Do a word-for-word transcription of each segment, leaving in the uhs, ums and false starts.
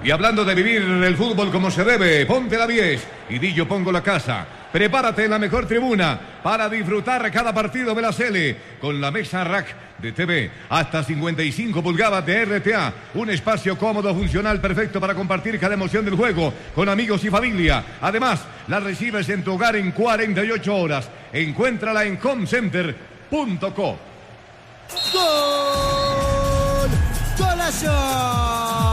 Y hablando de vivir el fútbol como se debe, ponte la diez y di yo pongo la casa. Prepárate en la mejor tribuna para disfrutar cada partido de la Sele con la mesa rack de T V hasta cincuenta y cinco pulgadas de R T A. Un espacio cómodo, funcional, perfecto para compartir cada emoción del juego con amigos y familia. Además, la recibes en tu hogar en cuarenta y ocho horas. Encuéntrala en comcenter punto co. ¡Gol! ¡Golazo!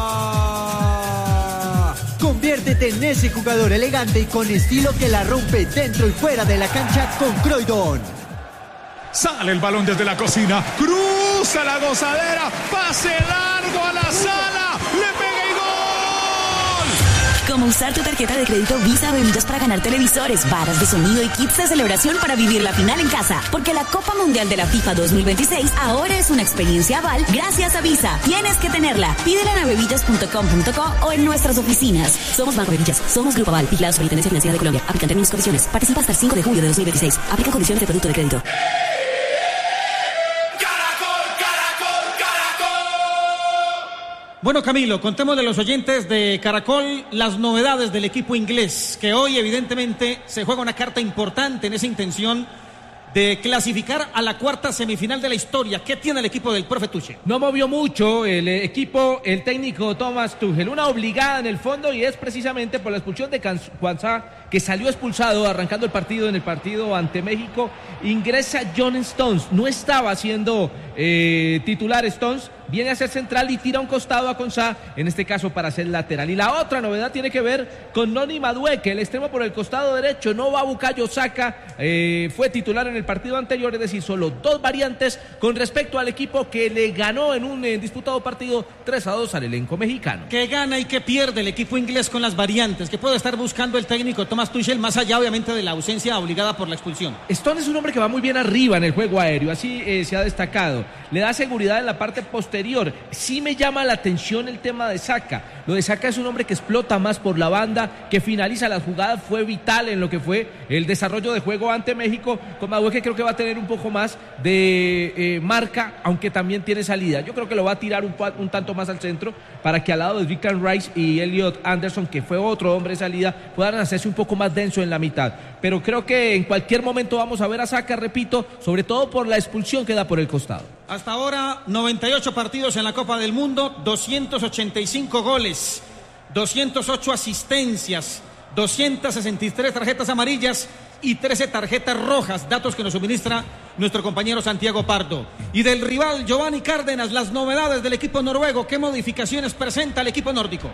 Conviértete en ese jugador elegante y con estilo que la rompe dentro y fuera de la cancha con Croydon. Sale el balón desde la cocina, cruza la gozadera, pase largo a la sala, le pega y gol. Como usar tu tarjeta de crédito Visa Bebidas para ganar televisores, varas de sonido y kits de celebración para vivir la final en casa. Porque la Copa Mundial de la FIFA dos mil veintiséis ahora es una experiencia Aval gracias a Visa. Tienes que tenerla. Pídela en bebidas punto com punto co o en nuestras oficinas. Somos Banco Bebidas, somos Grupo Aval, vigilado Superintendencia Financiera de Colombia. Aplican términos y condiciones. Participa hasta el cinco de julio de dos mil veintiséis. Aplica condiciones de producto de crédito. Bueno, Camilo, contemos de los oyentes de Caracol las novedades del equipo inglés, que hoy evidentemente se juega una carta importante en esa intención de clasificar a la cuarta semifinal de la historia. ¿Qué tiene el equipo del profe Tuchel? No movió mucho el equipo, el técnico Thomas Tuchel, una obligada en el fondo y es precisamente por la expulsión de Quansah, que salió expulsado arrancando el partido en el partido ante México. Ingresa John Stones, no estaba siendo eh, titular Stones, viene a ser central y tira un costado a Quansah, en este caso para ser lateral. Y la otra novedad tiene que ver con Noni Madueke, el extremo por el costado derecho, no va Bukayo Saka, eh, fue titular en el partido anterior, es decir, solo dos variantes con respecto al equipo que le ganó en un eh, disputado partido tres a dos al elenco mexicano. ¿Qué gana y qué pierde el equipo inglés con las variantes que puede estar buscando el técnico Thomas Tuchel, más allá obviamente de la ausencia obligada por la expulsión? Stone es un hombre que va muy bien arriba en el juego aéreo, así eh, se ha destacado, le da seguridad en la parte posterior. Sí me llama la atención el tema de Saka. Lo de Saka es un hombre que explota más por la banda, que finaliza las jugadas, fue vital en lo que fue el desarrollo de juego ante México. Con Madueke creo que va a tener un poco más de eh, marca, aunque también tiene salida. Yo creo que lo va a tirar un, un tanto más al centro para que al lado de Declan Rice y Elliot Anderson, que fue otro hombre de salida, puedan hacerse un poco más denso en la mitad. Pero creo que en cualquier momento vamos a ver a Saka, repito, sobre todo por la expulsión que da por el costado. Hasta ahora, noventa y ocho partidos en la Copa del Mundo, doscientos ochenta y cinco goles, doscientas ocho asistencias, doscientas sesenta y tres tarjetas amarillas y trece tarjetas rojas, datos que nos suministra nuestro compañero Santiago Pardo. Y del rival Giovanni Cárdenas, las novedades del equipo noruego, ¿qué modificaciones presenta el equipo nórdico?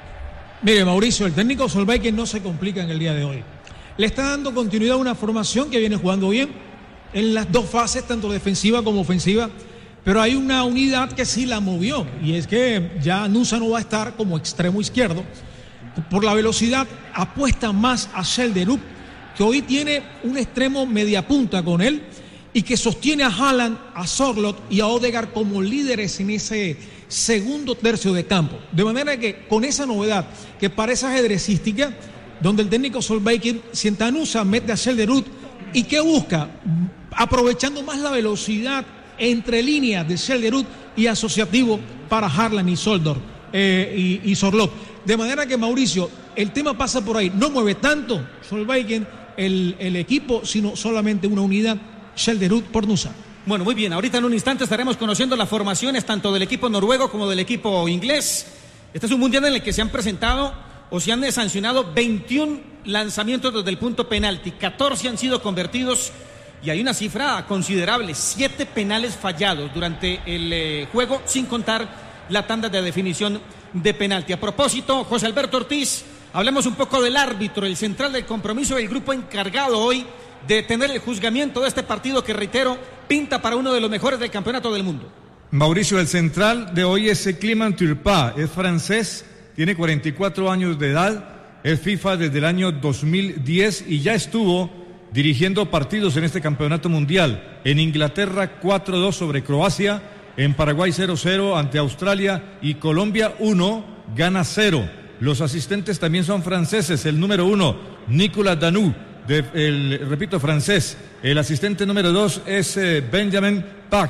Mire, Mauricio, el técnico Solbakken no se complica en el día de hoy. Le está dando continuidad a una formación que viene jugando bien en las dos fases, tanto defensiva como ofensiva, pero hay una unidad que sí la movió, y es que ya Nusa no va a estar como extremo izquierdo. Por la velocidad apuesta más a Schelderup, que hoy tiene un extremo media punta con él y que sostiene a Haaland, a Sorloth y a Odegaard como líderes en ese segundo tercio de campo. De manera que con esa novedad que parece ajedrecística, donde el técnico Solbakken sienta a Nusa, mete a Schelderup, ¿y qué busca? Aprovechando más la velocidad entre líneas de Schelderup y asociativo para Haaland y Soldor eh, y, y Sorloth. De manera que, Mauricio, el tema pasa por ahí. No mueve tanto Solbakken el, el equipo, sino solamente una unidad, Schelderup por Nusa. Bueno, muy bien. Ahorita en un instante estaremos conociendo las formaciones tanto del equipo noruego como del equipo inglés. Este es un mundial en el que se han presentado o se han sancionado veintiún lanzamientos desde el punto penalti. catorce han sido convertidos. Y hay una cifra considerable, siete penales fallados durante el eh, juego, sin contar la tanda de definición de penalti. A propósito, José Alberto Ortiz, hablemos un poco del árbitro, el central del compromiso, el grupo encargado hoy de tener el juzgamiento de este partido que, reitero, pinta para uno de los mejores del campeonato del mundo. Mauricio, el central de hoy es Clément Turpin, es francés, tiene cuarenta y cuatro años de edad, es FIFA desde el año dos mil diez y ya estuvo dirigiendo partidos en este campeonato mundial. En Inglaterra cuatro dos sobre Croacia, en Paraguay cero cero ante Australia y Colombia uno, gana cero. Los asistentes también son franceses, el número uno, Nicolas Danou, de, el, repito, francés. El asistente número dos es eh, Benjamin Pax,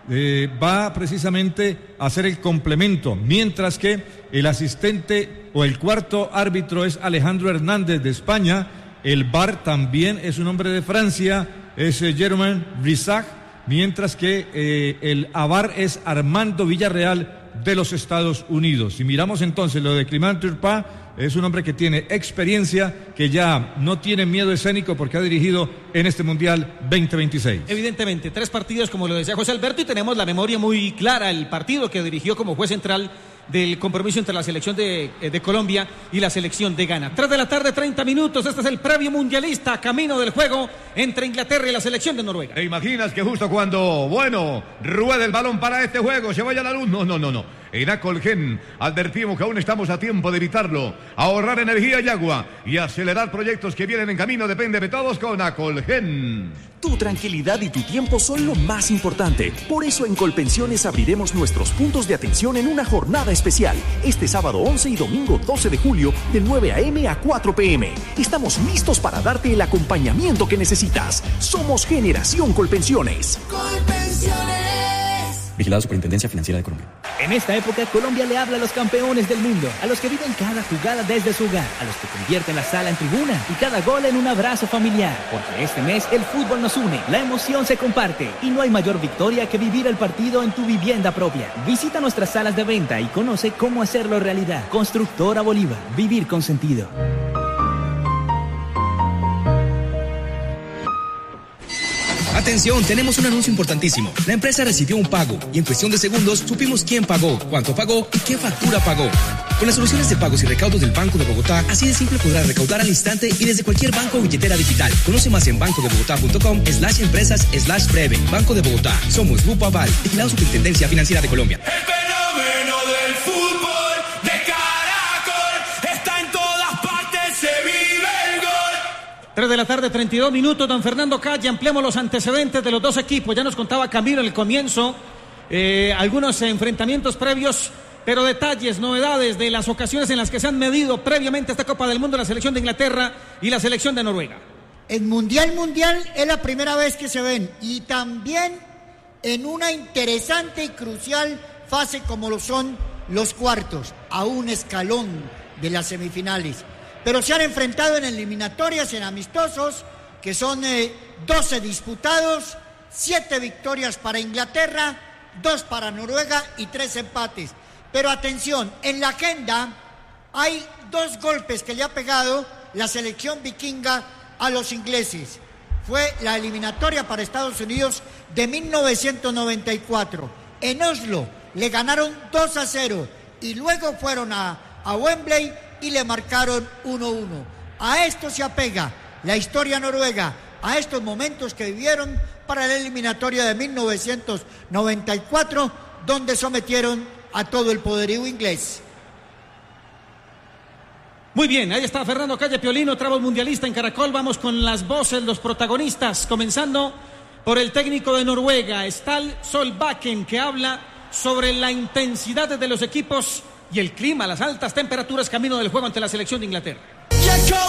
eh, va precisamente a ser el complemento, mientras que el asistente o el cuarto árbitro es Alejandro Hernández de España. El V A R también es un hombre de Francia, es eh, Germain Brissac, mientras que eh, el A V A R es Armando Villarreal de los Estados Unidos. Si miramos entonces lo de Clément Turpin, es un hombre que tiene experiencia, que ya no tiene miedo escénico porque ha dirigido en este Mundial veinte veintiséis. Evidentemente, tres partidos como lo decía José Alberto, y tenemos la memoria muy clara, el partido que dirigió como juez central del compromiso entre la selección de, de Colombia y la selección de Ghana. Tres de la tarde, treinta minutos, este es el previo mundialista, camino del juego entre Inglaterra y la selección de Noruega. ¿Te imaginas que justo cuando, bueno, rueda el balón para este juego, se vaya la luz? No, no, no, no. En Acolgen advertimos que aún estamos a tiempo de evitarlo. Ahorrar energía y agua y acelerar proyectos que vienen en camino depende de todos con Acolgen. Tu tranquilidad y tu tiempo son lo más importante. Por eso en Colpensiones abriremos nuestros puntos de atención en una jornada especial. Este sábado once y domingo doce de julio de nueve a eme a cuatro pe eme. Estamos listos para darte el acompañamiento que necesitas. Somos Generación Colpensiones. Colpensiones. Vigilado Superintendencia Financiera de Colombia. En esta época, Colombia le habla a los campeones del mundo, a los que viven cada jugada desde su hogar, a los que convierten la sala en tribuna y cada gol en un abrazo familiar. Porque este mes el fútbol nos une, la emoción se comparte y no hay mayor victoria que vivir el partido en tu vivienda propia. Visita nuestras salas de venta y conoce cómo hacerlo realidad. Constructora Bolívar, vivir con sentido. Atención, tenemos un anuncio importantísimo. La empresa recibió un pago y en cuestión de segundos supimos quién pagó, cuánto pagó y qué factura pagó. Con las soluciones de pagos y recaudos del Banco de Bogotá, así de simple podrás recaudar al instante y desde cualquier banco o billetera digital. Conoce más en bancodebogotá.com slash empresas slash breve. Banco de Bogotá. Somos Grupo Aval, vigilado Superintendencia Financiera de Colombia. El fenómeno del fútbol de Caracol está en todas partes, se vive el gol. tres de la tarde, treinta y dos minutos, don Fernando Calle, ampliamos los antecedentes de los dos equipos. Ya nos contaba Camilo en el comienzo eh, algunos enfrentamientos previos, pero detalles, novedades de las ocasiones en las que se han medido previamente esta Copa del Mundo la selección de Inglaterra y la selección de Noruega. En Mundial Mundial es la primera vez que se ven, y también en una interesante y crucial fase como lo son los cuartos, a un escalón de las semifinales. Pero se han enfrentado en eliminatorias, en amistosos, que son eh, doce disputados, siete victorias para Inglaterra, dos para Noruega y tres empates. Pero atención, en la agenda hay dos golpes que le ha pegado la selección vikinga a los ingleses. Fue la eliminatoria para Estados Unidos de mil novecientos noventa y cuatro. En Oslo le ganaron dos a cero y luego fueron a, a Wembley y le marcaron uno a uno. A esto se apega la historia noruega, a estos momentos que vivieron para la eliminatoria de mil novecientos noventa y cuatro, donde sometieron a todo el poderío inglés. Muy bien, ahí está Fernando Calle Piolino, tramo mundialista en Caracol. Vamos con las voces, los protagonistas, comenzando por el técnico de Noruega, Stal Solbakken, que habla sobre la intensidad de los equipos y el clima, las altas temperaturas camino del juego ante la selección de Inglaterra.